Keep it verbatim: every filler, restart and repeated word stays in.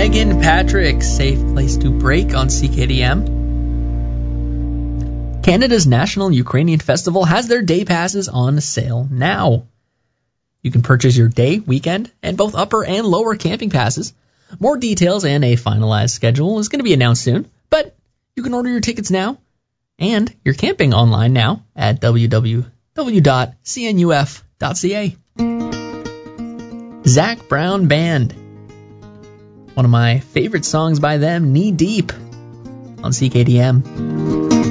Megan Patrick, Safe Place to Break on C K D M. Canada's National Ukrainian Festival has their day passes on sale now. You can purchase your day, weekend, and both upper and lower camping passes. More details and a finalized schedule is going to be announced soon, but you can order your tickets now and your camping online now at w w w dot c n u f dot c a. Zac Brown Band. One of my favorite songs by them, Knee Deep, on C K D M.